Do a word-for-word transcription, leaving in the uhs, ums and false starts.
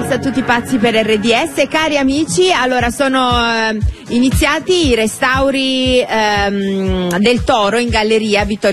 S, a tutti pazzi per R D S. Cari amici, allora sono eh, iniziati i restauri ehm, del Toro in galleria Vittorio